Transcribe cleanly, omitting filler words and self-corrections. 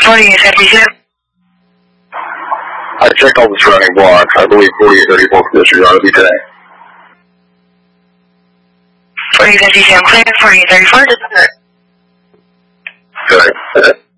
48, servicio. I checked all the surrounding blocks. I believe 4834 for disregard will be today. 48, clear, 48, 34, Good.